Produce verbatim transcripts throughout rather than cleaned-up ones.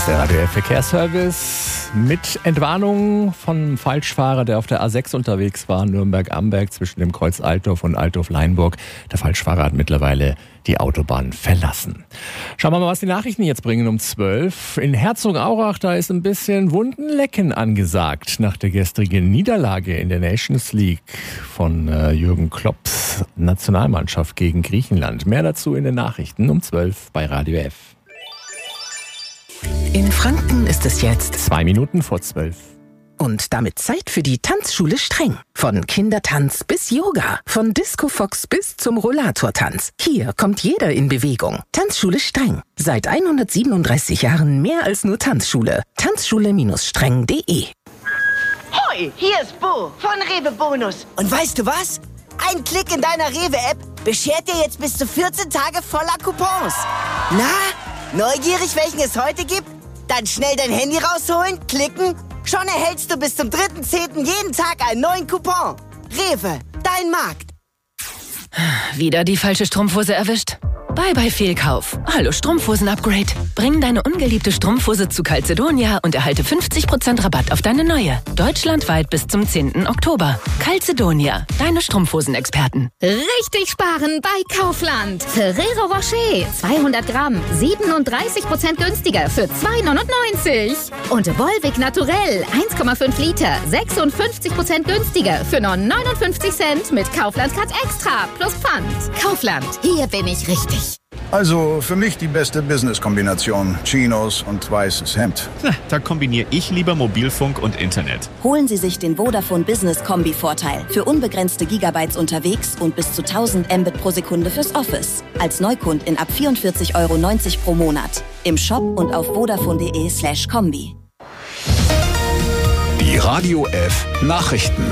Der Radio F Verkehrsservice mit Entwarnung von Falschfahrer, der auf der A sechs unterwegs war, Nürnberg-Amberg zwischen dem Kreuz Altdorf und Altdorf-Leinburg. Der Falschfahrer hat mittlerweile die Autobahn verlassen. Schauen wir mal, was die Nachrichten jetzt bringen um zwölf. In Herzogenaurach, da ist ein bisschen Wundenlecken angesagt nach der gestrigen Niederlage in der Nations League von äh, Jürgen Klopps Nationalmannschaft gegen Griechenland. Mehr dazu in den Nachrichten um zwölf bei Radio F. In Franken ist es jetzt Zwei Minuten vor zwölf. Und damit Zeit für die Tanzschule Streng. Von Kindertanz bis Yoga, von Disco Fox bis zum Rollatortanz. Hier kommt jeder in Bewegung. Tanzschule Streng. Seit hundertsiebenunddreißig Jahren mehr als nur Tanzschule. Tanzschule Streng punkt de. Hoi, hier ist Bo von Rewe Bonus. Und weißt du was? Ein Klick in deiner Rewe-App beschert dir jetzt bis zu vierzehn Tage voller Coupons. Na, neugierig, welchen es heute gibt? Dann schnell dein Handy rausholen, klicken. Schon erhältst du bis zum dritten zehnten jeden Tag einen neuen Coupon. Rewe, dein Markt. Wieder die falsche Strumpfhose erwischt? Bye bye Fehlkauf. Hallo Strumpfhosen-Upgrade. Bring deine ungeliebte Strumpfhose zu Calzedonia und erhalte fünfzig Prozent Rabatt auf deine neue. Deutschlandweit bis zum zehnten Oktober. Calzedonia, deine Strumpfhosen-Experten. Richtig sparen bei Kaufland. Ferrero Rocher, zweihundert Gramm, siebenunddreißig Prozent günstiger für zwei neunundneunzig. Und Volvic Naturell, eins Komma fünf Liter, sechsundfünfzig Prozent günstiger für nur neunundfünfzig Cent mit Kaufland Cut Extra plus Pfand. Kaufland, hier bin ich richtig. Also für mich die beste Business-Kombination. Chinos und weißes Hemd. Na, da kombiniere ich lieber Mobilfunk und Internet. Holen Sie sich den Vodafone Business Kombi-Vorteil. Für unbegrenzte Gigabytes unterwegs und bis zu tausend Mbit pro Sekunde fürs Office. Als Neukund in ab vierundvierzig Euro neunzig pro Monat. Im Shop und auf vodafone.de slash Kombi. Die Radio F Nachrichten.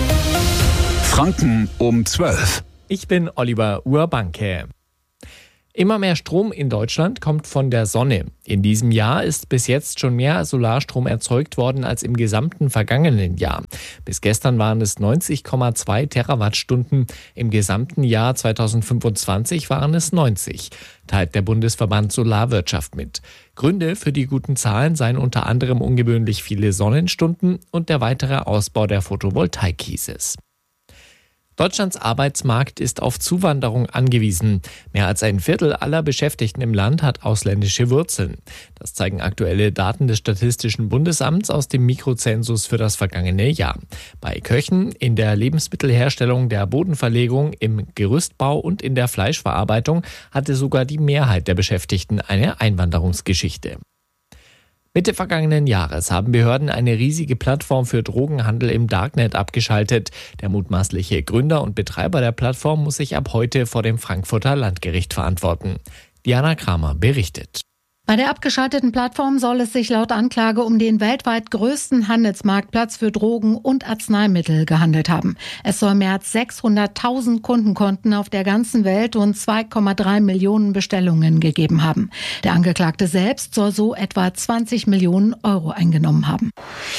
Franken um zwölf. Ich bin Oliver Urbanke. Immer mehr Strom in Deutschland kommt von der Sonne. In diesem Jahr ist bis jetzt schon mehr Solarstrom erzeugt worden als im gesamten vergangenen Jahr. Bis gestern waren es neunzig Komma zwei Terawattstunden. Im gesamten Jahr zweitausendfünfundzwanzig waren es neunzig, teilt der Bundesverband Solarwirtschaft mit. Gründe für die guten Zahlen seien unter anderem ungewöhnlich viele Sonnenstunden und der weitere Ausbau der Photovoltaik, hieß es. Deutschlands Arbeitsmarkt ist auf Zuwanderung angewiesen. Mehr als ein Viertel aller Beschäftigten im Land hat ausländische Wurzeln. Das zeigen aktuelle Daten des Statistischen Bundesamts aus dem Mikrozensus für das vergangene Jahr. Bei Köchen, in der Lebensmittelherstellung, der Bodenverlegung, im Gerüstbau und in der Fleischverarbeitung hatte sogar die Mehrheit der Beschäftigten eine Einwanderungsgeschichte. Mitte vergangenen Jahres haben Behörden eine riesige Plattform für Drogenhandel im Darknet abgeschaltet. Der mutmaßliche Gründer und Betreiber der Plattform muss sich ab heute vor dem Frankfurter Landgericht verantworten. Diana Kramer berichtet. Bei der abgeschalteten Plattform soll es sich laut Anklage um den weltweit größten Handelsmarktplatz für Drogen und Arzneimittel gehandelt haben. Es soll mehr als sechshunderttausend Kundenkonten auf der ganzen Welt und zwei Komma drei Millionen Bestellungen gegeben haben. Der Angeklagte selbst soll so etwa zwanzig Millionen Euro eingenommen haben.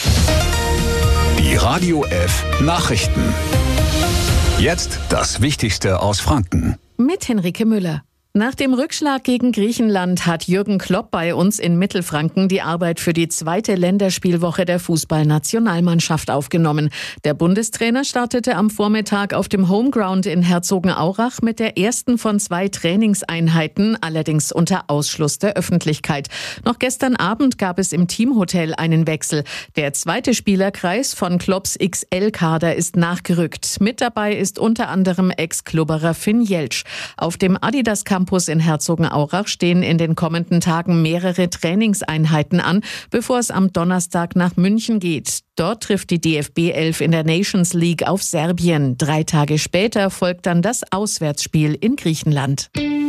Die Radio F Nachrichten. Jetzt das Wichtigste aus Franken. Mit Henrike Müller. Nach dem Rückschlag gegen Griechenland hat Jürgen Klopp bei uns in Mittelfranken die Arbeit für die zweite Länderspielwoche der Fußballnationalmannschaft aufgenommen. Der Bundestrainer startete am Vormittag auf dem Homeground in Herzogenaurach mit der ersten von zwei Trainingseinheiten, allerdings unter Ausschluss der Öffentlichkeit. Noch gestern Abend gab es im Teamhotel einen Wechsel. Der zweite Spielerkreis von Klopps X L-Kader ist nachgerückt. Mit dabei ist unter anderem Ex-Klubberer Finn Jeltsch. Auf dem Adidas Campus in Herzogenaurach stehen in den kommenden Tagen mehrere Trainingseinheiten an, bevor es am Donnerstag nach München geht. Dort trifft die D F B elf in der Nations League auf Serbien. Drei Tage später folgt dann das Auswärtsspiel in Griechenland.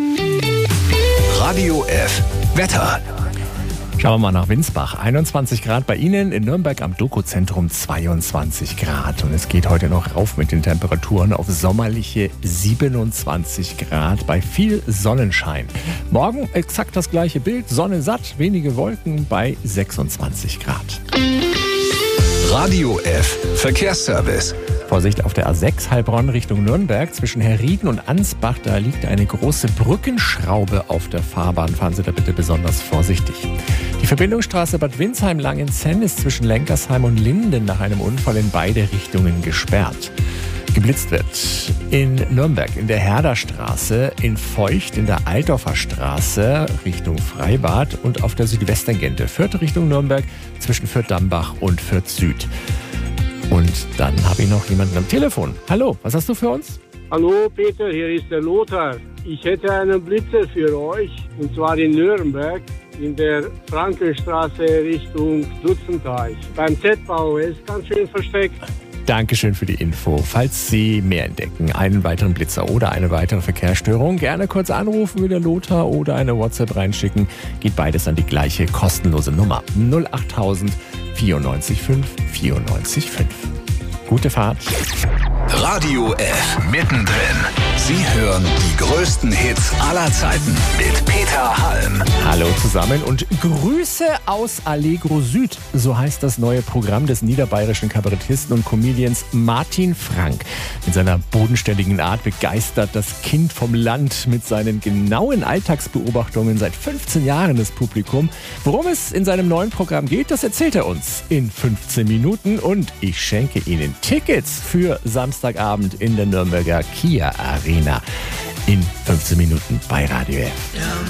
Radio F Wetter. Schauen wir mal nach Winsbach. einundzwanzig Grad bei Ihnen, in Nürnberg am Doku-Zentrum zweiundzwanzig Grad. Und es geht heute noch rauf mit den Temperaturen auf sommerliche siebenundzwanzig Grad bei viel Sonnenschein. Morgen exakt das gleiche Bild, Sonne satt, wenige Wolken bei sechsundzwanzig Grad. Radio F Verkehrsservice. Vorsicht auf der A sechs Heilbronn Richtung Nürnberg. Zwischen Herrieden und Ansbach, da liegt eine große Brückenschraube auf der Fahrbahn. Fahren Sie da bitte besonders vorsichtig. Die Verbindungsstraße Bad Windsheim-Langenzenn ist zwischen Lenkersheim und Linden nach einem Unfall in beide Richtungen gesperrt. Geblitzt wird in Nürnberg in der Herderstraße, in Feucht in der Altdorfer Straße Richtung Freibad und auf der Südwesttangente Fürth Richtung Nürnberg zwischen Fürth-Dambach und Fürth Süd. Und dann habe ich noch jemanden am Telefon. Hallo, was hast du für uns? Hallo Peter, hier ist der Lothar. Ich hätte einen Blitzer für euch, und zwar in Nürnberg, in der Frankenstraße Richtung Dutzenteich. Beim Z-Bau ist ganz schön versteckt. Dankeschön für die Info. Falls Sie mehr entdecken, einen weiteren Blitzer oder eine weitere Verkehrsstörung, gerne kurz anrufen wie der Lothar oder eine WhatsApp reinschicken. Geht beides an die gleiche kostenlose Nummer null achttausend vierundneunzig fünf vierundneunzig fünf. Gute Fahrt. Radio F mittendrin. Sie hören die größten Hits aller Zeiten mit Peter Halm. Hallo zusammen und Grüße aus Allegro Süd. So heißt das neue Programm des niederbayerischen Kabarettisten und Comedians Martin Frank. Mit seiner bodenständigen Art begeistert das Kind vom Land mit seinen genauen Alltagsbeobachtungen seit fünfzehn Jahren das Publikum. Worum es in seinem neuen Programm geht, das erzählt er uns in fünfzehn Minuten und ich schenke Ihnen Tickets für Samstagabend in der Nürnberger Kia Arena in fünfzehn Minuten bei Radio F.